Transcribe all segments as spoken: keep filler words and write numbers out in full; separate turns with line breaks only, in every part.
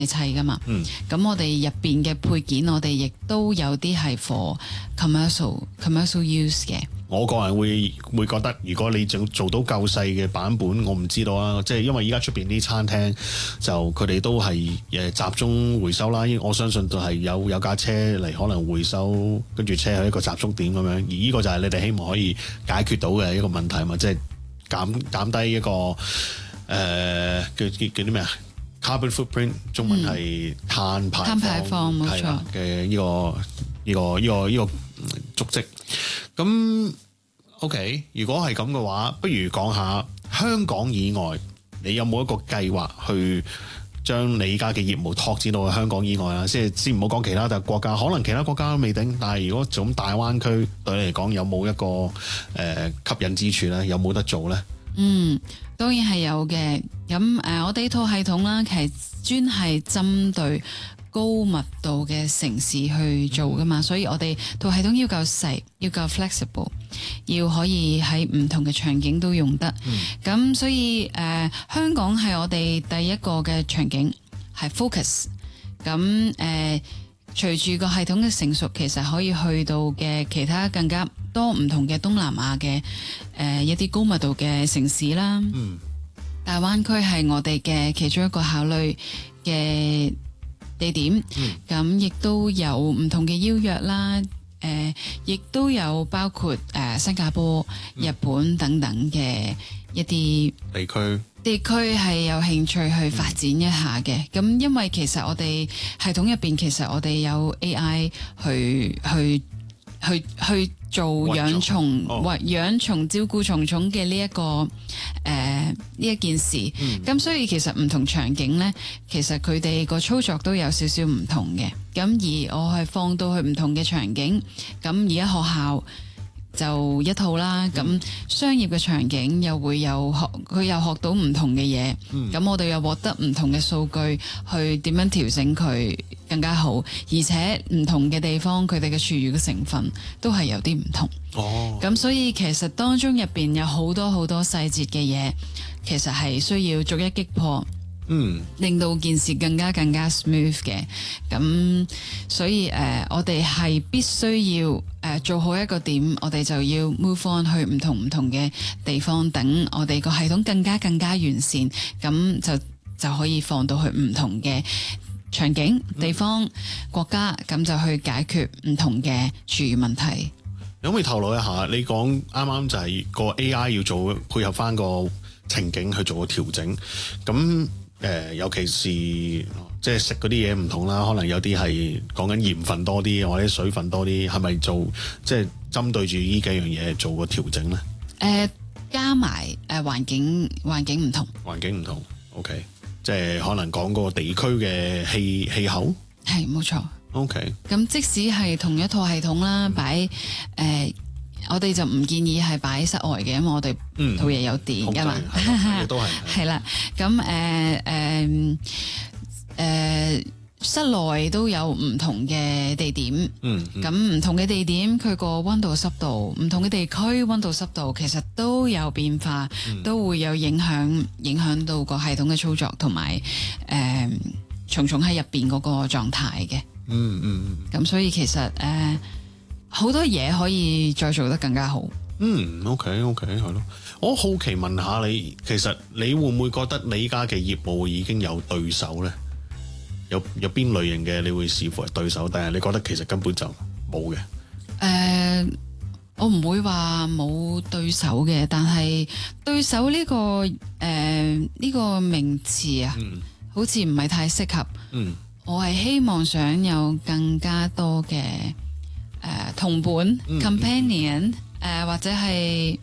砌噶嘛。
嗯，
咁我哋入邊嘅配件，我哋亦都有啲係 for commercial commercial use 嘅。
我個人會會覺得，如果你做做到夠細嘅版本，我唔知道啊。即係因為依家出邊啲餐廳就佢哋都係誒集中回收啦。我相信就係有有架車嚟可能回收，跟住車去一個集中點咁樣。而呢個就係你哋希望可以解決到嘅一個問題嘛，即係減減低一個誒、呃、叫叫叫啲咩啊 carbon footprint， 中文係碳排
碳排放冇錯
嘅呢個呢、這個呢、這個呢、這個足跡。咁 OK， 如果係咁嘅話，不如講下香港以外，你有冇一個計劃去將你而家嘅業務拓展到去香港以外啊？即係先唔好講其他國家，可能其他國家都未定。但係如果做咁大灣區對你嚟講，有冇一個誒、呃、吸引之處咧？有冇得做咧？
嗯，當然係有嘅。咁誒、呃，我哋呢套系統啦，其實專係針對高密度嘅城市去做噶嘛，所以我哋套系統要夠細，要夠 flexible， 要可以喺唔同嘅場景都用得。咁、嗯、所以誒、呃，香港係我哋第一個嘅場景係 focus。咁誒、呃，隨住個系統嘅成熟，其實可以去到嘅其他更加多唔同嘅東南亞嘅誒、呃、一啲高密度嘅城市啦。
嗯，
大灣區係我哋嘅其中一個考慮嘅地點，咁亦、嗯、都有唔同嘅邀約啦，誒、呃，亦都有包括誒、呃、新加坡、日本等等嘅一啲
地區
地區係有興趣去發展一下嘅。咁、嗯、因為其實我哋系統入邊，其實我哋有 A I 去去去去做養蟲或養蟲照顧蟲蟲嘅呢一個誒呢一件事，咁、嗯、所以其實唔同場景呢，其實佢哋個操作都有少少唔同嘅。咁而我係放到去唔同嘅場景，咁而家學校就一套啦，咁、嗯、商業嘅場景又會有學，佢又學到唔同嘅嘢，咁、嗯、我哋又獲得唔同嘅數據去點樣調整佢更加好，而且唔同嘅地方佢哋嘅廚餘嘅成分都係有啲唔同。哦，咁所以其實當中入邊有好多好多細節嘅嘢，其實係需要逐一擊破。嗯，令到件事更加更加 smooth 嘅，咁所以誒、呃，我哋係必須要誒、呃、做好一個點，我哋就要 move on 去唔同唔同嘅地方，等我哋個系統更加更加完善，咁就就可以放到去唔同嘅場景、地方、嗯、國家，咁就去解決唔同嘅廚餘問題。
你可唔可以透露一下？你講啱啱就係個 A I 要做配合翻個情景去做個調整，咁。誒、呃，尤其是即係食嗰啲嘢唔同啦，可能有啲係講緊鹽分多啲，或者水分多啲，係咪做即係針對住呢幾樣嘢做個調整咧？誒、
呃，加埋誒環境環境唔同，
環境唔同 ，OK， 即係可能講個地區嘅氣氣候，
係冇錯
，OK。咁
即使係同一套系統啦，擺誒。呃我哋就唔建議係擺室外嘅，因為我哋套嘢有電噶嘛，
都係
係啦。咁誒誒誒，室內都有唔同嘅地點，咁唔、嗯嗯、同嘅地點佢個溫度濕度，唔同嘅地區溫度濕度其實都有變化，嗯、都會有影響，影響到個系統嘅操作同埋誒蟲蟲喺入邊嗰個狀態嘅。嗯嗯，咁所以其實誒。呃好多嘢可以再做得更加好。
嗯 ，OK OK 係咯。我好奇問下你，其實你會唔會覺得你依家嘅業務已經有對手咧？有有邊類型嘅你會視乎係對手，但係你覺得其實根本就冇嘅？誒、
呃，我唔會話冇對手嘅，但係對手呢、這個誒呢、呃這個名詞啊，嗯、好似唔係太適合。嗯，我係希望想有更加多嘅。誒、呃、同伴、嗯、companion 誒、呃、或者係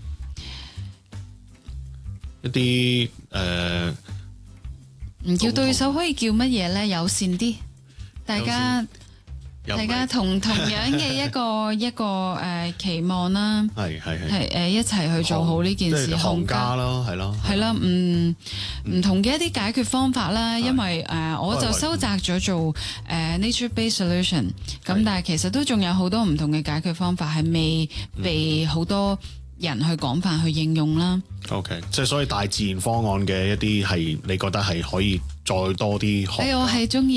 一啲誒
唔叫對手，可以叫乜嘢咧？友善啲，大家大家同同樣嘅一個一個誒、呃、期望啦，係係係係誒一齊去做好呢件事，
行家咯，係咯，
係啦，唔唔同嘅一啲解決方法啦，因為誒、呃、我就收窄咗做誒、呃、nature-based solution，咁但係其實都仲有好多唔同嘅解決方法係未被好多人去廣泛去應用啦。
OK， 即係所以大自然方案嘅一啲係你覺得係可以再多啲學。
誒，我係中意。